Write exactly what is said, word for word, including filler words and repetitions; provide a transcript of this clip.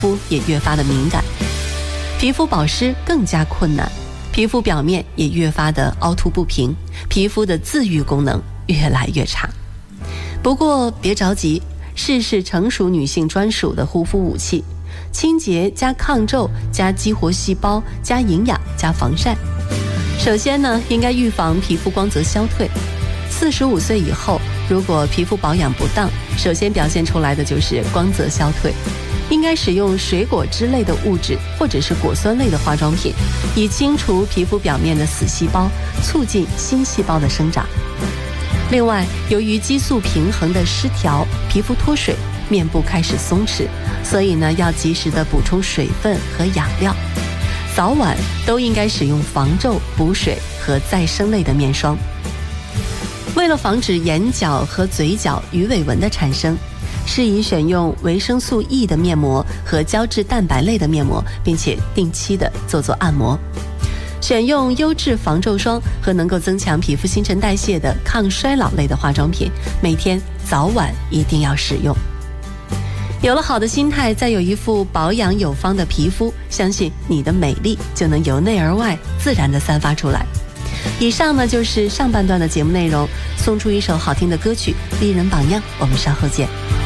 肤也越发的敏感，皮肤保湿更加困难，皮肤表面也越发的凹凸不平，皮肤的自愈功能越来越差。不过别着急，试试成熟女性专属的护肤武器，清洁加抗皱加激活细胞加营养加防晒。首先呢，应该预防皮肤光泽消退。四十五岁以后，如果皮肤保养不当，首先表现出来的就是光泽消退。应该使用水果之类的物质或者是果酸类的化妆品，以清除皮肤表面的死细胞，促进新细胞的生长。另外，由于激素平衡的失调，皮肤脱水，面部开始松弛，所以呢，要及时的补充水分和养料。早晚都应该使用防皱、补水和再生类的面霜。为了防止眼角和嘴角鱼尾纹的产生，适宜选用维生素 E 的面膜和胶质蛋白类的面膜，并且定期的做做按摩。选用优质防皱霜和能够增强皮肤新陈代谢的抗衰老类的化妆品，每天早晚一定要使用。有了好的心态，再有一副保养有方的皮肤，相信你的美丽就能由内而外自然地散发出来。以上呢就是上半段的节目内容，送出一首好听的歌曲，丽人榜样，我们稍后见。